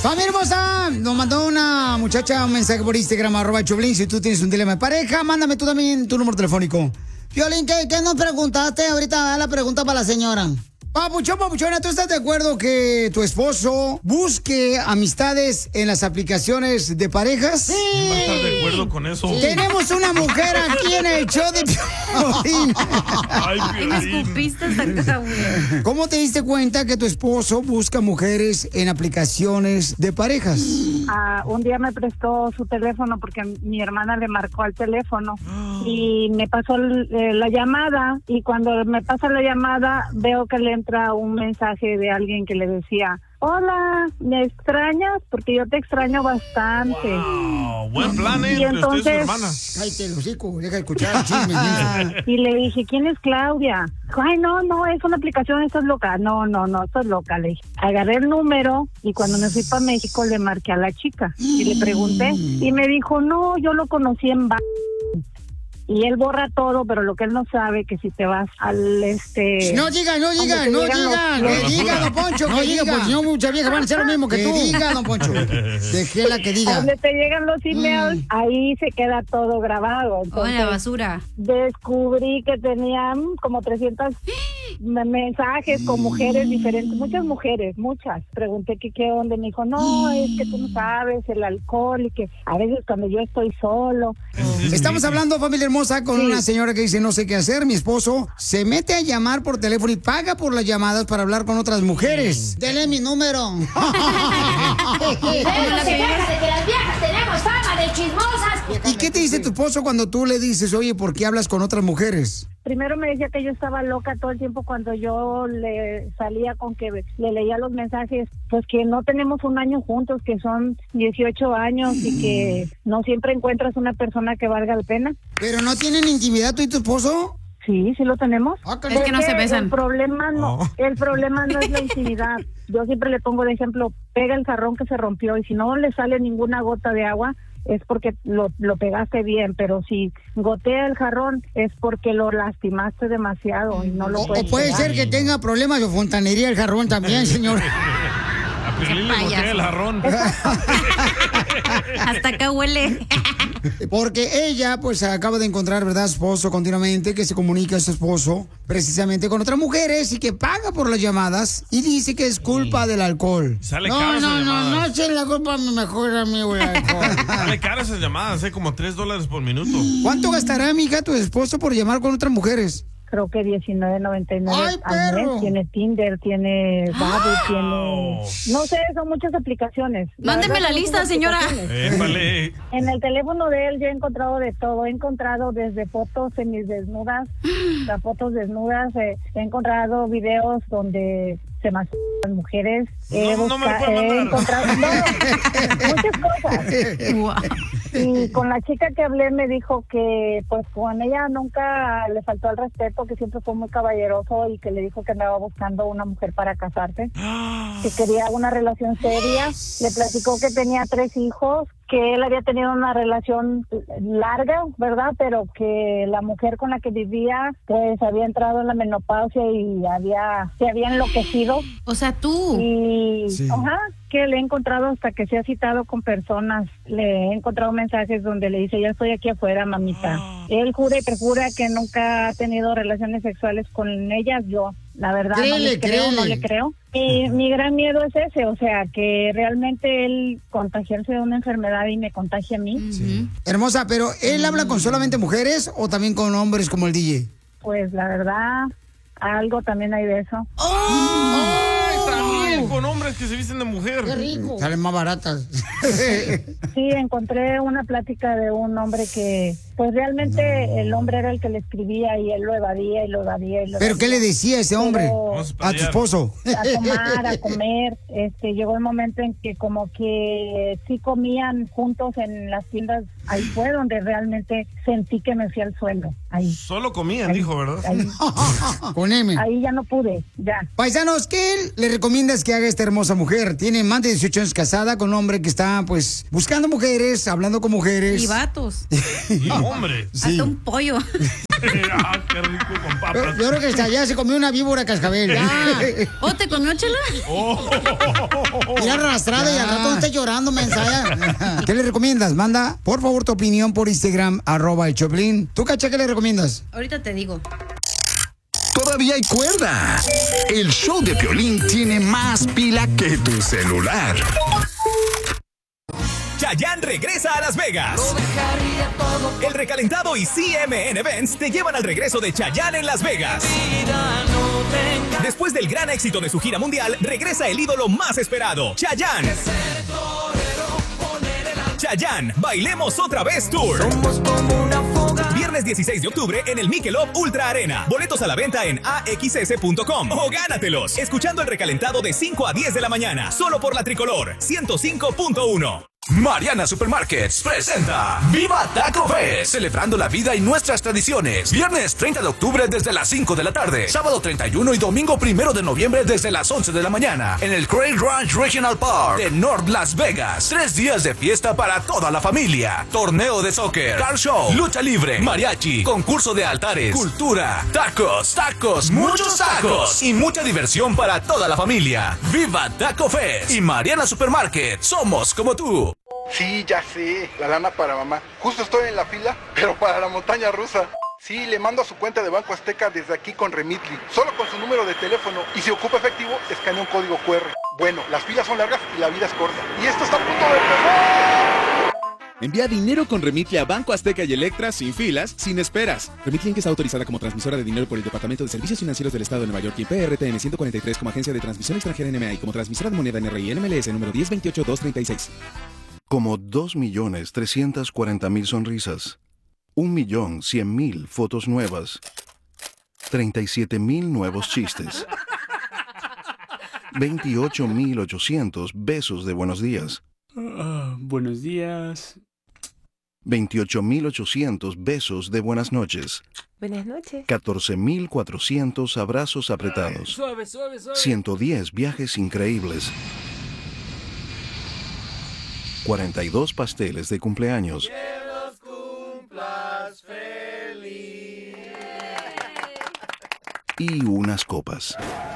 Familia hermosa, nos mandó una muchacha un mensaje por Instagram, @Choplin. Si tú tienes un dilema de pareja, mándame tú también tu número telefónico. Piolín, ¿qué nos preguntaste? Ahorita la pregunta para la señora. Papuchona, ¿tú estás de acuerdo que tu esposo busque amistades en las aplicaciones de parejas? Sí. ¿Va a estar de acuerdo con eso? Sí. Tenemos una mujer aquí en el show de Piolín. Ay, Piolín. ¿Cómo te diste cuenta que tu esposo busca mujeres en aplicaciones de parejas? Un día me prestó su teléfono porque mi hermana le marcó al teléfono y me pasó la llamada, y cuando me pasa la llamada veo que le entra un mensaje de alguien que le decía: hola, ¿me extrañas? Porque yo te extraño bastante. Wow, buen plan, Y entre usted y su entonces, hermana. Cállate el hocico, deja de escuchar el chisme. y le dije: ¿quién es Claudia? Ay, no, es una aplicación, estás loca. No, estás loca, le dije. Agarré el número y cuando me fui para México le marqué a la chica y le pregunté y me dijo: no, yo lo conocí en y él borra todo, pero lo que él no sabe que si te vas al No diga, don Poncho, no diga, porque si no muchas viejas van a hacer lo mismo que tú. Diga, don Poncho. Déjela que diga. Donde te llegan los emails, ahí se queda todo grabado. Entonces, la basura. Descubrí que tenían como 300 mensajes con mujeres diferentes, muchas. Pregunté que qué onda, me dijo: no, es que tú no sabes, el alcohol, y que a veces cuando yo estoy solo. Estamos hablando, familia hermosa, con una señora que dice: no sé qué hacer, mi esposo se mete a llamar por teléfono y paga por las llamadas para hablar con otras mujeres. Dele mi número. Que las viejas tenemos fama de chismosas. ¿Y qué te dice tu esposo cuando tú le dices: oye, ¿por qué hablas con otras mujeres? Primero me decía que yo estaba loca todo el tiempo cuando yo le salía con que le leía los mensajes, pues que no tenemos un año juntos, que son 18 años y que no siempre encuentras una persona que valga la pena. ¿Pero no tienen intimidad tú y tu esposo? Sí lo tenemos. Es que no se besan. El problema no es la intimidad. Yo siempre le pongo de ejemplo: pega el jarrón que se rompió y si no le sale ninguna gota de agua, es porque lo pegaste bien, pero si gotea el jarrón es porque lo lastimaste demasiado y no lo puedes. O puede pegar. ser que tenga problemas de fontanería el jarrón también, señor. A Piolín le gotea el jarrón. Hasta acá huele. Porque ella, pues, acaba de encontrar, ¿verdad?, su esposo continuamente, que se comunica a su esposo precisamente con otras mujeres y que paga por las llamadas y dice que es culpa del alcohol. Sale caro esas llamadas. No es la culpa de mi mejor amigo el alcohol. Sale caro esas llamadas, como $3 por minuto. ¿Cuánto gastará, mija, tu esposo por llamar con otras mujeres? Creo que $19.99 ¡Ay, al perro! mes. Tiene Tinder, tiene Badu, tiene... No sé, son muchas aplicaciones. Mándeme la lista, señora. Épale. En el teléfono de él yo he encontrado de todo. He encontrado desde fotos semidesnudas a fotos desnudas. He encontrado videos donde se masturban las mujeres. No me lo puede encontrado muchas cosas. Wow. Y con la chica que hablé me dijo que pues con ella nunca le faltó el respeto, que siempre fue muy caballeroso y que le dijo que andaba buscando una mujer para casarse, que quería una relación seria. Le platicó que tenía 3 hijos, que él había tenido una relación larga, ¿verdad? Pero que la mujer con la que vivía pues había entrado en la menopausia y se había enloquecido. O sea, tú. Y que le he encontrado hasta que se ha citado con personas, le he encontrado mensajes donde le dice: ya estoy aquí afuera, mamita. Él jura y perjura que nunca ha tenido relaciones sexuales con ellas. Yo, la verdad, no le creo. Y mi gran miedo es ese, o sea, que realmente él contagiarse de una enfermedad y me contagie a mí. Sí. Hermosa, pero ¿él habla con solamente mujeres o también con hombres como el DJ? Pues la verdad, algo también hay de eso. ¡Ay, también! Con hombres que se visten de mujer. ¡Qué rico! Salen más baratas. Sí, encontré una plática de un hombre que, pues realmente el hombre era el que le escribía y él lo evadía y lo evadía. ¿Pero qué le decía ese hombre a tu esposo? A tomar, a comer. Llegó el momento en que como que sí comían juntos en las tiendas. Ahí fue donde realmente sentí que me fui al suelo. Ahí. Solo comían, dijo, ¿verdad? Ahí. Con M. Ahí ya no pude, ya. Paisanos, ¿qué le recomiendas que haga esta hermosa mujer? Tiene más de 18 años casada con un hombre que está, pues, buscando mujeres, hablando con mujeres. Y vatos. Hombre. Sí. Hasta un pollo. Qué rico con papas. Yo creo que hasta allá se comió una víbora cascabel. ¿O te comió, Chela? Mira, arrastrada y al rato no estés llorando, mensaje. ¿Qué le recomiendas? Manda, por favor, tu opinión por Instagram, @el Choplin. ¿Tú, Cacha, qué le recomiendas? Ahorita te digo. Todavía hay cuerda. El show de Piolín tiene más pila que tu celular. Chayanne regresa a Las Vegas. El Recalentado y CMN Events te llevan al regreso de Chayanne en Las Vegas. Después del gran éxito de su gira mundial, regresa el ídolo más esperado, Chayanne. Chayanne, Bailemos Otra Vez Tour. Viernes 16 de octubre en el Michelob Ultra Arena. Boletos a la venta en axs.com o gánatelos escuchando El Recalentado de 5 a 10 de la mañana, solo por la Tricolor 105.1. Mariana Supermarkets presenta Viva Taco Fest, celebrando la vida y nuestras tradiciones. Viernes 30 de octubre desde las 5 de la tarde, sábado 31 y domingo 1 de noviembre desde las 11 de la mañana en el Craig Ranch Regional Park de North Las Vegas. 3 días de fiesta para toda la familia. Torneo de soccer, car show, lucha libre, mariachi, concurso de altares, cultura, tacos, muchos tacos y mucha diversión para toda la familia. Viva Taco Fest y Mariana Supermarket, somos como tú. Sí, ya sé, la lana para mamá. Justo estoy en la fila, pero para la montaña rusa. Sí, le mando a su cuenta de Banco Azteca desde aquí con Remitly, solo con su número de teléfono. Y si ocupa efectivo, escanea un código QR. Bueno, las filas son largas y la vida es corta. Y esto está a punto de empezar. Envía dinero con Remitly a Banco Azteca y Electra sin filas, sin esperas. Remitly es autorizada como transmisora de dinero por el Departamento de Servicios Financieros del Estado de Nueva York y PRTN 143 como agencia de transmisión extranjera NMA y como transmisora de moneda NRI NMLS número 1028236. Como 2.340.000 sonrisas, 1.100.000 fotos nuevas, 37.000 nuevos chistes, 28.800 besos de buenos días. Buenos días. 28.800 besos de buenas noches. Buenas noches. 14.400 abrazos apretados. Suave, suave, suave. 110 viajes increíbles. 42 pasteles de cumpleaños. Que los cumplas feliz. Y unas copas.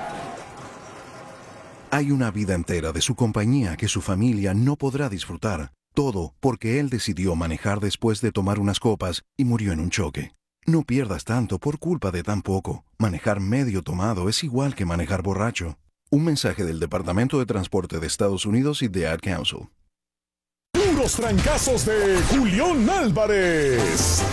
Hay una vida entera de su compañía que su familia no podrá disfrutar. Todo porque él decidió manejar después de tomar unas copas y murió en un choque. No pierdas tanto por culpa de tan poco. Manejar medio tomado es igual que manejar borracho. Un mensaje del Departamento de Transporte de Estados Unidos y de Ad Council. Puros trancazos de Julián Álvarez.